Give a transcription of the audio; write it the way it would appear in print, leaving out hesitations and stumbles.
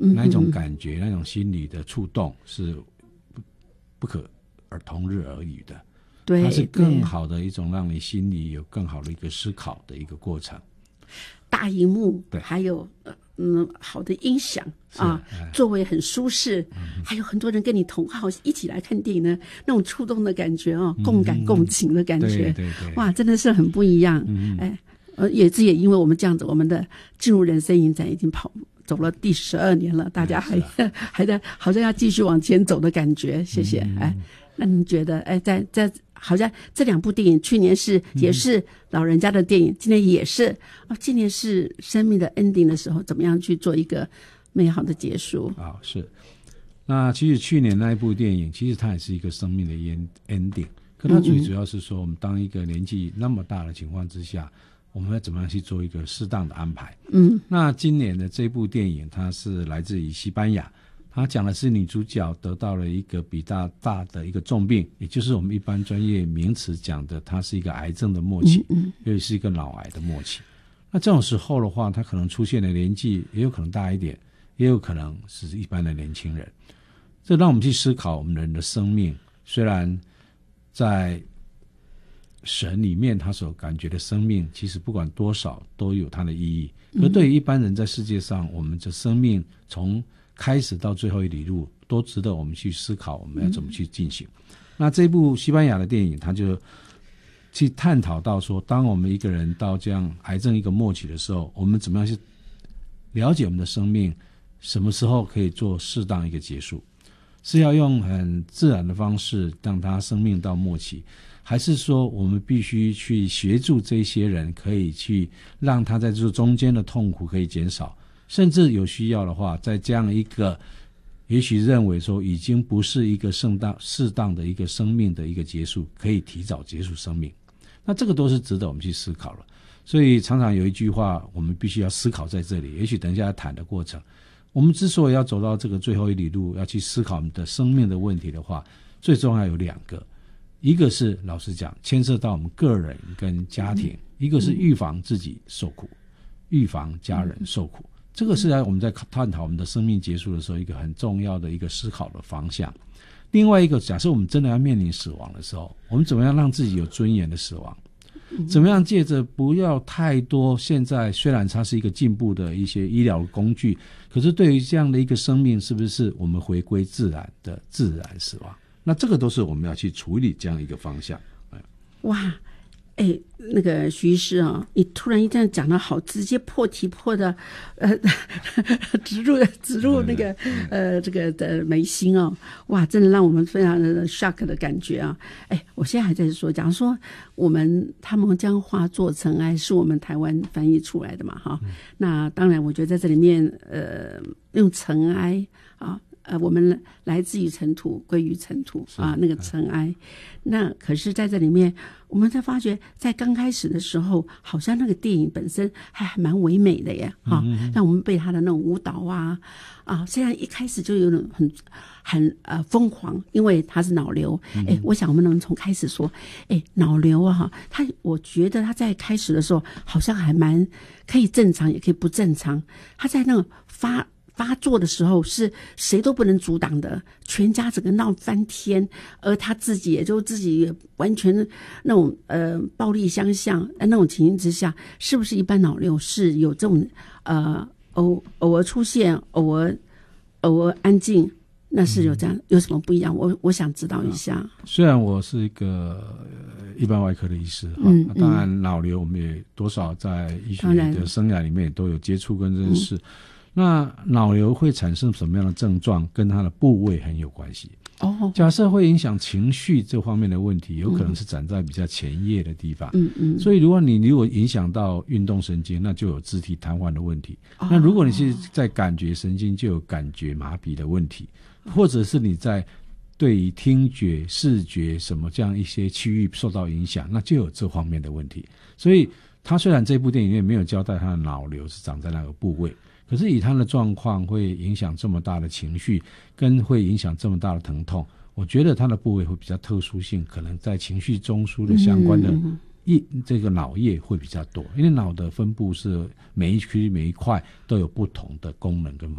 那一种感觉，那种心理的触动是不可同日而语的。 对， 它是更好的一种让你心里有更好的一个思考的一个过程。 大荧幕， 对， 还有好的音响啊，座位很舒适，还有很多人跟你同好一起来看电影呢，那种触动的感觉哦，共感共情的感觉， 对， 哇，真的是很不一样。也因为我们这样子，我们的进入人生影展已经走了第12年了，大家还在好像要继续往前走的感觉。谢谢。那你觉得在好像这2部电影去年也是老人家的电影，今年也是今年是生命的 ending 的时候，怎么样去做一个美好的结束？ 是。那其实去年那一部电影，其实它也是一个生命的 ending， 可它最主要是说，我们当一个年纪那么大的情况之下，我们要怎么样去做一个适当的安排。那今年的这部电影，它是来自于西班牙，它讲的是女主角得到了一个比较大的一个重病，也就是我们一般专业名词讲的，它是一个癌症的末期，尤其是一个脑癌的末期。那这种时候的话，它可能出现的年纪也有可能大一点，也有可能是一般的年轻人。这让我们去思考，我们人的生命虽然在神里面他所感觉的生命，其实不管多少都有它的意义。可对于一般人在世界上，我们的生命从开始到最后一里路，都值得我们去思考，我们要怎么去进行。那这部西班牙的电影，它就去探讨到说，当我们一个人到这样癌症一个末期的时候，我们怎么样去了解我们的生命，什么时候可以做适当一个结束，是要用很自然的方式让他生命到末期，还是说我们必须去协助这些人，可以去让他在这中间的痛苦可以减少，甚至有需要的话，在这样一个也许认为说已经不是一个适当的一个生命的一个结束，可以提早结束生命。那这个都是值得我们去思考了。所以常常有一句话我们必须要思考在这里，也许等一下要谈的过程，我们之所以要走到这个最后一里路，要去思考我们的生命的问题的话，最重要有2个，一个是老实讲牵涉到我们个人跟家庭，一个是预防自己受苦，预防家人受苦。这个是我们在探讨我们的生命结束的时候一个很重要的一个思考的方向。另外一个，假设我们真的要面临死亡的时候，我们怎么样让自己有尊严的死亡，怎么样借着不要太多，现在虽然它是一个进步的一些医疗工具，可是对于这样的一个生命，是不是我们回归自然的自然死亡，那这个都是我们要去处理这样一个方向。 哇，那个徐医师啊，你突然一这样讲得好，直接破题破的，植入那个这个的眉心哦，哇，真的让我们非常的 shock 的感觉啊！我现在还在说，假如说他们将化作尘埃是我们台湾翻译出来的嘛，哈，那当然我觉得在这里面用尘埃啊。我们来自于尘土，归于尘土啊，那个尘埃。那可是在这里面，我们才发觉，在刚开始的时候，好像那个电影本身还蛮唯美的耶，让我们被他的那种舞蹈虽然一开始就有点很疯狂，因为他是脑瘤。我想我们能从开始说，脑瘤我觉得他在开始的时候好像还蛮可以正常，也可以不正常。他在那个发作的时候是谁都不能阻挡的，全家整个闹翻天，而他自己也就自己完全那种暴力相向，那种情形之下，是不是一般脑瘤是有这种偶尔出现，偶尔安静，那是有这样有什么不一样？我想知道一下。 虽然我是一个一般外科的医师，当然脑瘤我们也多少在医学的生涯里面也都有接触跟认识。那脑瘤会产生什么样的症状，跟它的部位很有关系。假设会影响情绪这方面的问题，有可能是长在比较前叶的地方。所以如果影响到运动神经，那就有肢体瘫痪的问题。那如果你是在感觉神经，就有感觉麻痹的问题，或者是你在对于听觉、视觉什么这样一些区域受到影响，那就有这方面的问题。所以他虽然这部电影里面没有交代他的脑瘤是长在哪个部位，可是以他的状况会影响这么大的情绪，跟会影响这么大的疼痛，我觉得他的部位会比较特殊性，可能在情绪中枢的相关的这个脑叶会比较多，因为脑的分布是每一区每一块都有不同的功能跟